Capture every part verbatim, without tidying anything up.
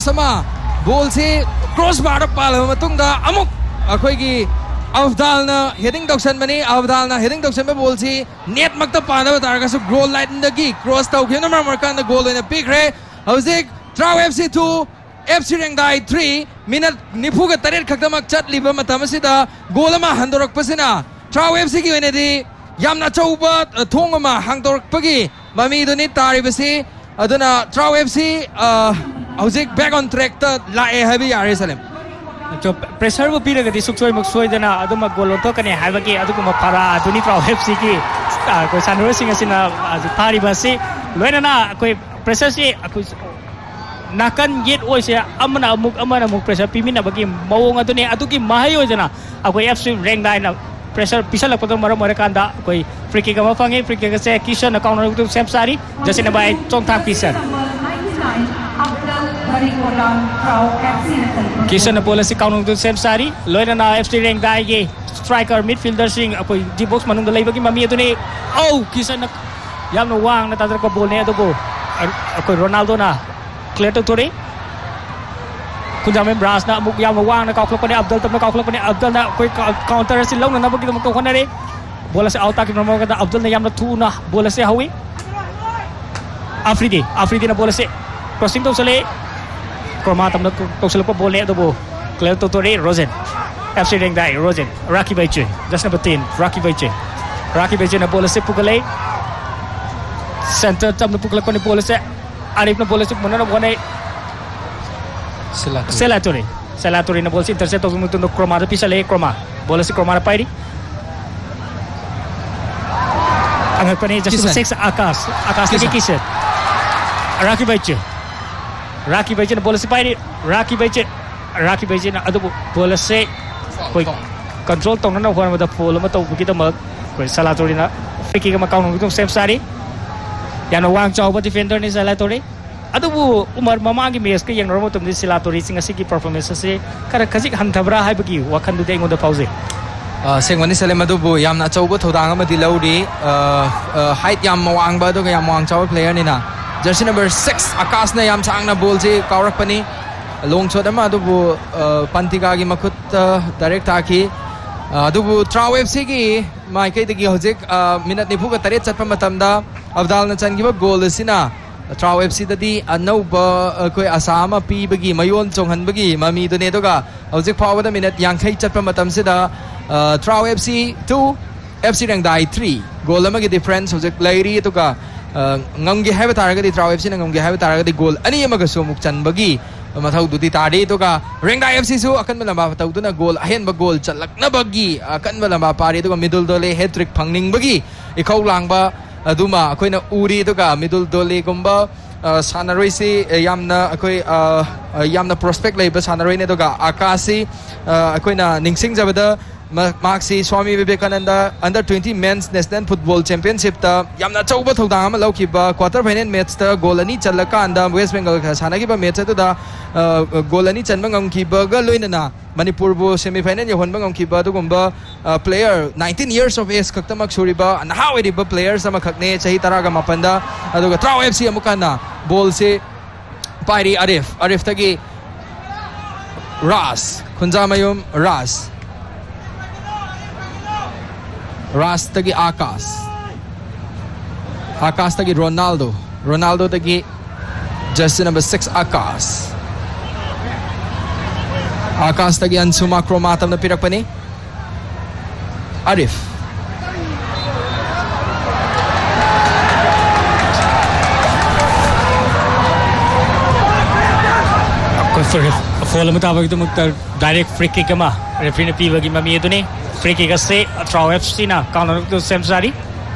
sama ball se cross bar pal matung da amuk akhoi gi Avdal na heading doksan mani Avdal na heading doksan ba ball si net makta pana ba targa su goal line da gi cross tau khena mar markan da goal line pick re hauzik Trau F C two F C Rengdai three minute nifu ga taret khaktamak chat liba matam asida goal ama handorak pasina Trau F C gi wenedi yamna chauba thong ama hangdorak pagi mami do ni tari basi aduna Trau F C hauzik back on track ta lae habi yare salem जो pressure वो पीरे गति सुखसोई मक्सोई देना अदुम गोल तो कने हाइबा की अदुम मफारा अदुनी Trau F C की कोई सानरो सिंह सिना थारी बसी लोइना ना कोई प्रेशर से कोई नाकन येट ओइ से अमना अमुक अमना अमुक प्रेशर पीमिना बकी मवोंग अदुनी अदुकी माहाय ओजना कोई F C Rengdai ना प्रेशर पिसल पतो मरो मरे कांदा कोई फ्री किक अमा फंगे फ्री किक से किशन ना काउंटर तो सेम सारी जैसे ना बाय चोंगथाम किशन किशन ने बोले से काउंटर तो सेम सारी लोइना ना F C Rengdai के स्ट्राइकर मिडफील्डर सिंह कोई डी बॉक्स मनुंग द लेबकी ममी अदुनी औ किशन ना याम नो वांग ना तादर को बोलने अदुको कोई रोनाल्डो ना क्लियर तो थोड़ी कुंजा में ब्रास ना मुक याम नो वांग ना काउंटर पने अब्दुल तब ना काउंटर पने अब्दुल ना कोई काउंटर से लौन ना बकी तो मुक कोने रे बोले से आउटा की नमो का अब्दुल ने याम ना थू ना बोले से हवी अफ्रीदी अफ्रीदी ना बोले से क्रॉसिंग तो चले क्रोमा तब ना तो चले को बोलने अदुको क्लियर तो थोड़ी रोजन F C Rengdai रोजन राकी बाइचे जस्ट नंबर ten राकी बाइचे राकी बाइचे ना बोले से पुगले सेंटर तब ना पुगले कोने बोले से आरिफ ना बोले से मना ना बोले सेलाटोरी सेलाटोरी ना बोले से इंटरसेप्ट तो मुतुन तो क्रोमा तो पिछले क्रोमा बोले से क्रोमा पाइरी अगर पने जस्ट six आकाश आकाश के किसे राकी बाइचे राकी बाइचे ना बोले से पाइरी राकी बाइचे राकी बाइचे ना अदु बोले से कोई कंट्रोल तो ना हुआ मतलब फॉलो में तो बुकी तो मग कोई सेलाटोरी ना फ्री किक में काउंटर तो सेम सारी या ना वांग चाव डिफेंडर ने सेलाटोरी अदुबु उमर ममा की मैच के यंग रोमो तुमदि सेलाटोरी सिंग असि की परफॉर्मेंस से कर खजिक हंथबरा हाइबकी वखन दुदे इंगो द फाउजे सेंगवनी सलेम अदुबु यामना चौबो थौदांग अमदि लौरी हाइट याम मवांग बा दो याम मवांग चाव प्लेयर निना जर्सी नंबर six आकाश ने याम सांगना बॉल से कावरकपनी लोंग शॉट अमा अदुबु पंतिका की मखुत डायरेक्ट ताकी अदुबु Trau F C की माइकै दगी हजिक मिनट निफु का तरेत चटप मतमदा अब्दाल न चनगिबा गोल सिना Trau F C ददी अनौबा कोई आसाम पीबगी मयोन चोंहनबगी ममी दुने दोगा हजिक फावदा मिनट यांखै चटप मतम सिदा Trau F C two F C Rengdai three गोल अमगी डिफरेंस हजिक लैरी तुका ngamgi haiba taragadi Trau F C na ngamgi haiba taragadi goal ani amaga su muk chanbagi mathau dudi tari to ka Rengdai F C su akan malamba tau duna goal ahen ba goal chalakna bagi akan malamba pari to ka middle dole hat trick phangning bagi ikhau langba aduma akoina uri to ka middle dole gumba sanaroi si yamna akoi yamna prospect leiba sanaroi ne to ka akasi akoina ningsing jabada Maxi Swami Vivekananda under twenty men's national football championship ta yamna chauba thodang ama laukiba quarter final match ta goal ani chalaka anda West Bengal ka sana kiba match ta da goal ani chanba ngam kiba ga loina na Manipur bo semi final yahon bangam kiba to gumba player nineteen years of age kaktamak suriba and how it ba players sama khakne chahi taraga mapanda aduga Trau F C amukana ball se pairi Arif Arif tagi Ras Khunjamayum Ras Ras tagi Akash Akash tagi Ronaldo Ronaldo tagi jersey number six Akash Akash tagi Ansuma Kromatam na pirakpani Arif Follow mo tawag ito mag direct free kick ma referee na pibagi mami ito ni free kick kasi Trau F C na counter to same sari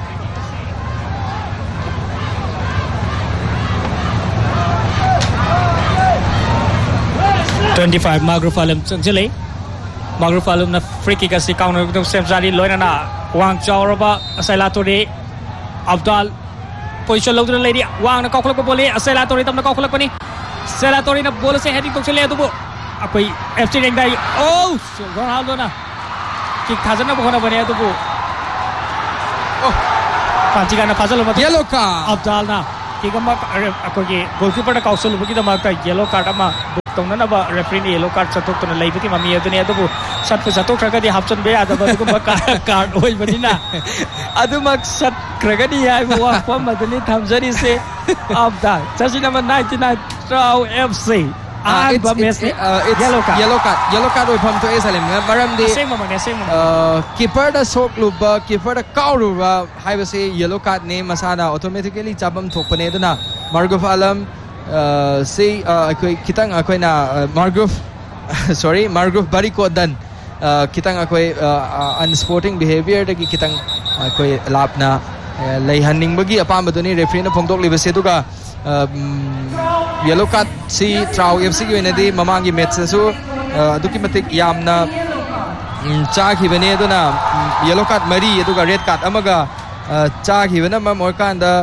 twenty-five Magrufalem sangsilay Magrufalem na free kick kasi counter to same sari loina na Wang Chawraba Asailatori Abdal position lo na lady Wang na kaukulak pa boli Asailatori tam na kaukulak pa ni Selatori na bola sa heading to sila ito po ako'y F C Rengdai oh Ronaldo na kick hazard na po na ba niya ito po oh pantika na puzzle mo yellow card Abdal na kick ang ako'y goalkeeper na kausul mo kita magka yellow card ama तौननबा referee yellow card चतोक्तुना लेबकी mummy अदुनि अदुबु सट चतोक्खरगदि हापचनबे यादबा अदुगुम्बा card ओइबनिना अदुमक सट खरगदि हाइबो वाफम अदुनि थमजरिसे of the jersey number ninety-nine Trau F C uh, it's, it's, uh, it's yellow card yellow card yellow card oi pham to esalim maram de same mama same uh keeper da sok luba keeper da kauruba haiba se yellow card ne masana automatically chabam thokpane duna Marguf Alam uh say uh akoi kitang akoi na Marguf sorry Marguf Barikodan uh kitang akoi uh, unsporting behavior da ki kitang akoi lapna leihanning bagi apam baduni referee na phongdok libase duga yellow card si Trau F C gi wenadi mamangi match su aduki matik yamna cha khibane aduna yellow card mari aduga red card amaga cha khibana ma morkanda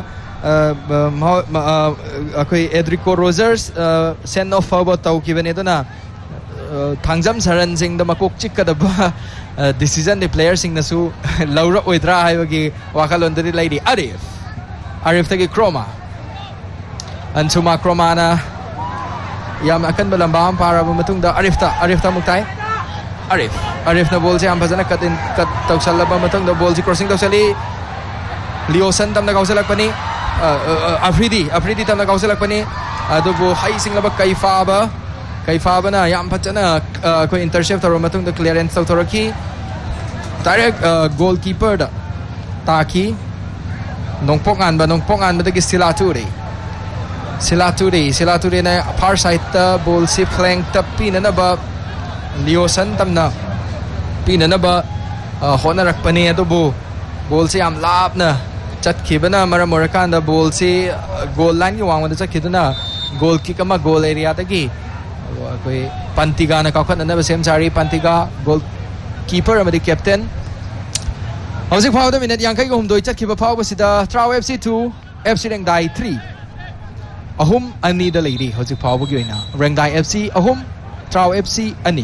akoi Edrico Rogers send off about tau khibane aduna thangjam saran sing da makok chikkadaba decision the players sing nasu laura oidra haibagi wakalondari lady Arif Arif tagi Chroma Ansuma Chroma na yam akan balambam para matung da Arif ta Arif ta muktai Arif Arif na ball si am phajana kat in kat tawsal ba matung da ball si crossing tawsali Liosan tam na kausalak pani Afridi Afridi tam na kausalak pani adubo hai sing laba kaifa ba kaifa ba na yam phajana ko intercept aro matung da clearance tawtoraki direct goalkeeper da taki nongpongan ba nongpongan ba dagi Silaturi Silaturi Silaturi na far side ta ball si flank ta pina na ba Liosan tam na pina na ba hona rakpani adubo ball si am lap na chat khibana mara morakan da ball si goal line ki wang da chat khiduna goal kick ama goal area ta ki koi Pantiga na kaukhat na ba sem sari Pantiga goal keeper amadi captain hojik phau da minute yankai ko humdoi chat khiba phau ba sida Trau F C two F C Rengdai three ahum ani da lady hojik phau ba gi na Rengdai F C ahum Trau F C ani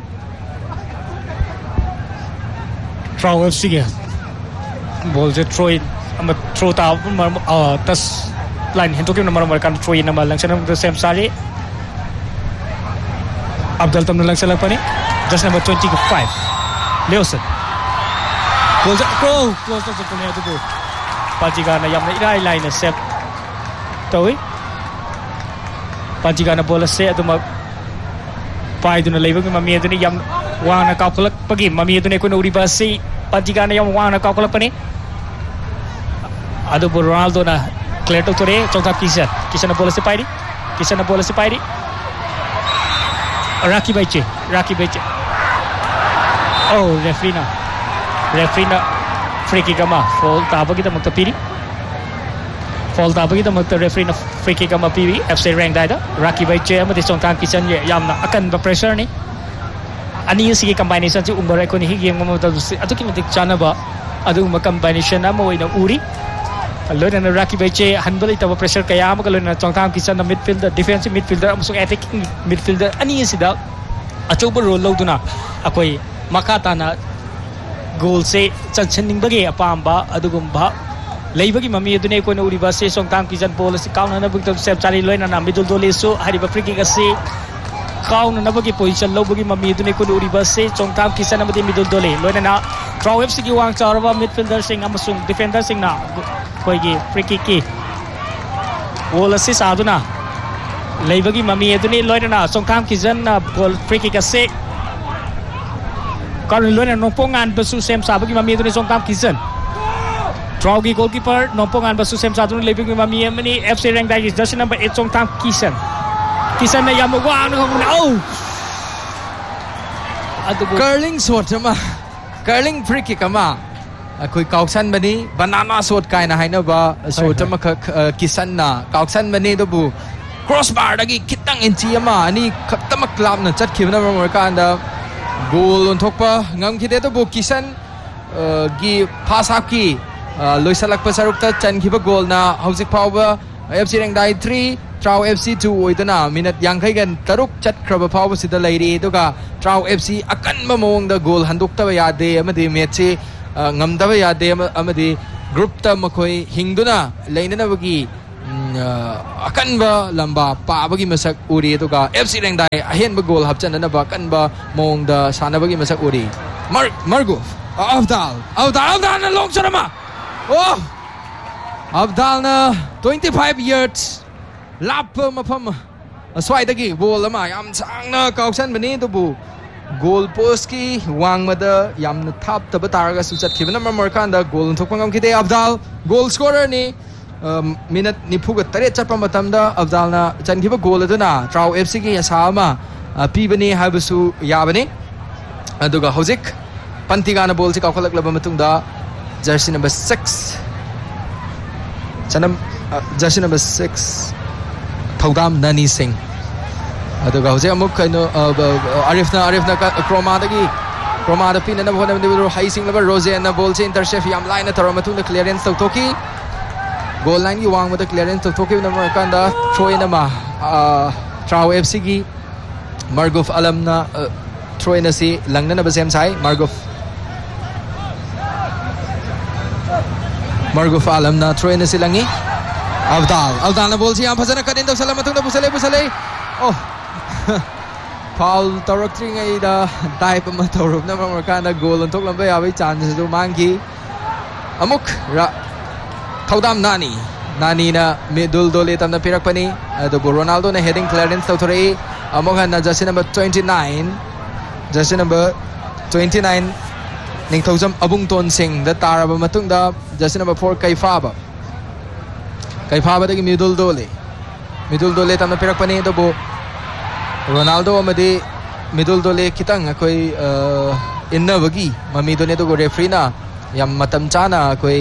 Trau F C ge ball je throw in ama throw ta uh tas line hen to ke number number kan throw in nama langsana the same sari Abdul tam langsana pani just number twenty-five Leusen goal goal close to the net to Pantiga na yam na irai line na set toi Pantiga na bola se aduma pai du na leiba ki mami adu ni yam wang na kaukulak pagi mami adu ne ko uri basi Pantiga na yam wang na kaukulak pani adu Ronaldo na clear to tore chongta Kisan Kisan na bola se pai di Kisan na bola se pai di Raki Baiche Raki Baiche oh referee na referee na free kick ama foul tabagi da makta piri foul tabagi da makta referee na free kick ama piri F C Rengdai da Raki Baiche amadi Songtang Kisan ye yamna akan ba pressure ni ani si combination si umbar ko ni higeng mo ta atuki matik chana ba adu ma combination na mo ina uri alone na Raki Baiche handle ita pressure kaya ma kalon na Songtang Kisan na midfielder defensive midfielder amusong attacking midfielder ani si da achoba role lo duna akoi makata na goal se chanchaning bagi apamba adugumba leibagi mami adune ko na uriba se Songtang Kisan ball se kauna na bugta sep chali loina na middle dole so hariba free kick ase kauna na bagi position lo bagi mami adune ko na uriba se Songtang Kisan amadi middle dole loina na Trau F C gi wang charwa midfielder sing amasung defender sing na koi gi free kick ki ball ase saduna leibagi mami adune loina na Songtang Kisan na ball free kick ase Karon loina nongpongan basu sem sabagi mami adune Songtang Kisan Trau gi goalkeeper nongpongan basu sem sadun leibagi mami amani F C Rengdai is jersey number eight Songtang Kisan Kisan na yam wang na hong oh curling shot ma curling free kick ma akoi kauksan bani banana shot kai na haina ba shot ma Kisan na kauksan bani do bu crossbar dagi kitang inchi ma ani khaptamak club na chat khibna mar ka anda goal on thokpa ngam khide to bu Kisan gi pass up ki loisalak pa sarukta chan khiba goal na hojik phawba F C Rengdai three Trau F C two oidana minute yankai gan taruk chat khaba phawba sida leiri duga Trau F C akan ma mong da goal handuk ta yade amadi match ngam da yade amadi group ta makoi hingduna leinana bagi अकनबा लंबा पाबगी मसक उरी दुगा FC रेंगदाई अहेनबा गोल हपचननबा कनबा मोंगदा सानबगी मसक उरी मर मरगु अब्दाल अब्दाल अब्दाल ना लोंग शर्मा ओह अब्दाल ना twenty-five yards लाप मफम अस्वाइदगी ball अमा याम सांगना काउसन बनी दुबु गोल पोस्ट की वांगमदा यामना थाप तब तारगा सुचत खिबना मरमरकांदा गोल थोकंगम खिदे अब्दाल गोल स्कोरर नि मिनट निफुगा तरे चपा मतमदा अब्दालना चनखिबा गोल अदुना ट्राउ एफसी की असामा पीबनी हाबसु याबनी अदुगा हौजिक पंतिगाना बॉल से काखलकलबा मतुंगदा Jersey number six चनम Jersey number six थौदाम ननी सिंह अदुगा हौजिक अमुक कनो आरिफना आरिफना क्रोमादगी क्रोमादा पिनना होना हाई सिंह लबर रोजेना बॉल से इंटरसेप्ट याम लाइन तरो मतुंगदा क्लियरेंस तौतोकी गोल लाइन की वांग में क्लियरेंस तो थोके नंबर कांदा थ्रो इन मा ट्राउ एफसी की मरगुफ अलमना थ्रो इन से लंगना बसेम साई मरगुफ मरगुफ अलमना थ्रो इन से लंगी अब्दाल अब्दाल बोल से यहां फजना कदिन तो सलाम मतुंग बुसले बुसले ओह फाउल तौरक्ट्रिंग एदा टाइप म तौरुब नंबर कांदा गोल अन थोकलम याबै चांसेस दो मांगी अमुक थौदाम नानी नानी ना मिडुल दोले तमना पिरकपनी अदुबु रोनाल्डो ने heading clearance तौथरे अमोगन Jersey number twenty-nine Jersey number twenty-nine Ningthoujam अबुंगतोन Singh the तारबा मतुंगदा Jersey number four कैफाबा कैफाबा दगी मिडुल दोले मिडुल दोले Tamanna पिरकपनी अदुबु Ronaldo अमदि मिडुल दोले खितंग अखोई इन्नबगी ममीदोने दुगु रेफरीना याम मतम चाना अखोई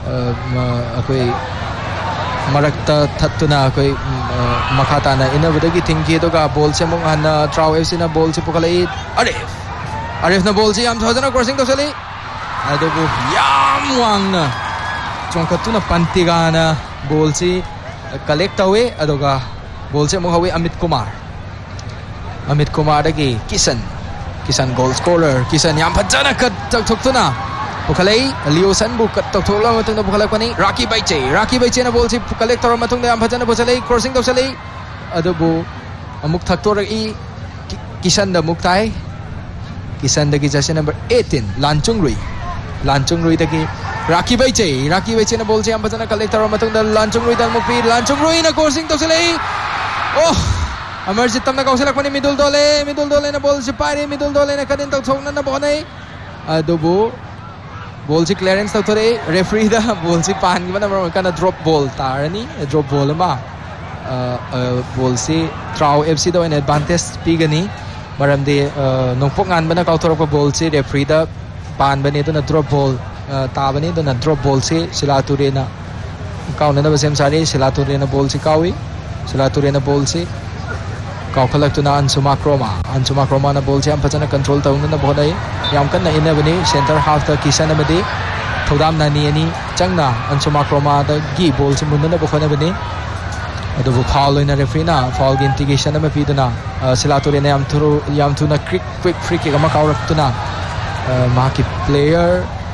अखोई मरक्ता थत्तुना अखोई मखाताना इनबदगी थिंकी दोगा बॉल से मुंग हन ट्राउ एफसी ना बॉल से पुखलाई अरिफ अरिफ ना बॉल से याम थजना क्रॉसिंग तो चली अदुबु याम वांगना चोंखतुना पंतिगाना बॉल से कलेक्ट हुए अदुगा बॉल से मुंग हुए अमित कुमार अमित कुमार दगी किशन किशन गोल स्कोरर किशन याम फजना कत थुक्तुना पुखलाई लियोसन बु कट तोथोला मतुंग पुखलाकनी राकी बाइचे राकी बाइचे ना बॉल से कलेक्ट तोर मतुंग याम फजना पुसलै क्रॉसिंग तोसलै अदुबु अमुक थक्तोरई Kishan the Muktai Kishan दगी Jersey number eighteen लांचुंगरुई लांचुंगरुई दगी राकी बाइचे राकी बाइचे ना बॉल से याम फजना कलेक्ट तोर मतुंग लांचुंगरुई द मुक्पी लांचुंगरुई ना क्रॉसिंग तोसलै ओह अमरजीत तमना कौसलकनी मिडुल दोले मिडुल दोले ना बॉल से पारे मिडुल दोले ना कदिन तोथोंना ना बोनै अदुबु बॉल से क्लियरेंस तौथरे रेफरी दा बॉल से पान की नंबर काना ड्रॉप बॉल तारनी ड्रॉप बॉल मा बॉल से ट्राउ एफसी दो एडवांटेज पीगनी मरम दे नोंपोक गान बना काउथरक बॉल से रेफरी दा पान बने तो ना ड्रॉप बॉल ताबने तो ना ड्रॉप बॉल से सिलातुरे ना काउना ना बसेम सारे सिलातुरे ना बॉल से कावी सिलातुरे ना बॉल से काउखलक तो ना अंशुमा क्रोमा अंशुमा क्रोमा ना बॉल से हम फजना कंट्रोल तौन ना बहुत है याम कन ना इन्हें बने सेंटर हाफ तक किशन में दे थोदाम नानी यानी चंगना अंशुमा क्रोमा तक गी बॉल से मुन्ना ना बहुत बने अदो वो फाउल इन रेफरी ना फाउल की इंटिगेशन में पीदना सिलातुरे ने याम थ्रो याम थुना क्विक क्विक फ्री किक अमा काउरक तो ना मां की प्लेयर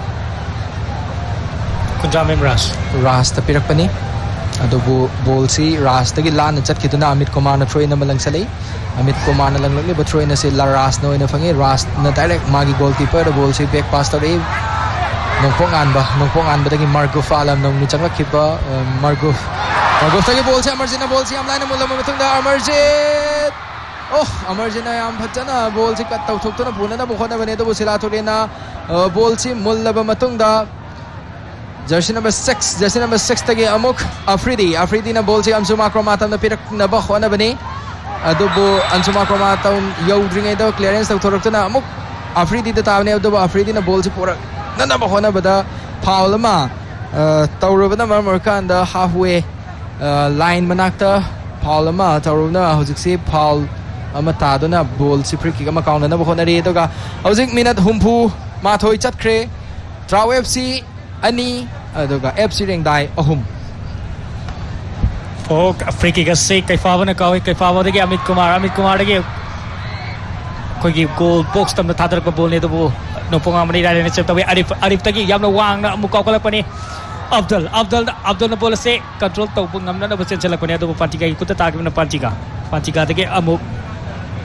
कुंजामिम रास रास तपिरक पनी अदो बॉल से रास तगी लान चट खितना अमित कुमार न थ्रो इन मलंग सलै अमित कुमार न लंगलले बथ्रो इन से रास नो इन फंगे रास न डायरेक्ट मागी गोलकीपर बॉल से बैक पास तरे नोंपोंग आनबा नोंपोंग आनबा दगी मार्गुफ आलम नोंग नि चंगला खिबा मार्गुफ मार्गुफ तगी बॉल से अमरजीत न बॉल से हम लाइन मुलम मतुंग अमरजीत ओह अमरजीत न याम फजना बॉल से कट तौथोक्तोना बुनना बखोना बने तो सिलातुरे ना बॉल से मुल्लब मतुंग दा Jersey number six Jersey number six तगे अमुक अफ्रीदी अफ्रीदी ना बॉल से अंशुमा क्रोमाता न पिरक न बखोना बने अदुबो अंशुमा क्रोमाता यौद्रिंगे द क्लियरेंस तौथोरक्तना अमुक अफ्रीदी द तावने अदुबो अफ्रीदी ना बॉल से पूरा न न बखोना बदा फाउल मा तौरबना मरमरकान द हाफवे लाइन मनाक्ता फाउल मा तौरबना हौजिक से फाउल अमा तादना बॉल से फ्री किक अमा काउंट न बखोना रे तोगा हौजिक मिनट हुम्फु माथोय चटख्रे ट्राउ एफसी अनि अदुगा एफसी रेंगदाई अहुम फोक फ्री किक से कैफावना कावे कैफावा दगे अमित कुमार अमित कुमार दगे कोई गोल बॉक्स तम थादरक बॉल ने तो वो नोपोंगा मनी राले ने चेप तवे अरिफ अरिफ तगी यामना वांगना मुकावकलक पनी Abdul Abdul Abdul na bola se control tau pun ngamna na bachan chalak pani adu Pantika ki kuta tagi na Pantika Pantika dege amuk